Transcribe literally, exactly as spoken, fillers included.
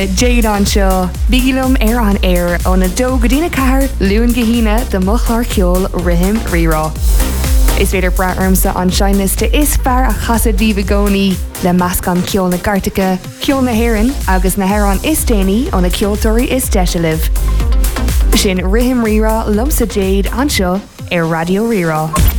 Jade an seo, bígilum ar an air ó na dó go dtína cahar luúin gahína de mochlar ceol rihim rirá. Is féidir braarmsa an seinliste is fear a chasad díbhagóní le measc an ceol na Gartacha, ceol na Héireann agus na Héireann is déanaí ó na ceoltóirí is deisialah. Sin rihim rirá lumsa Jade an seo ar Radio Rirá.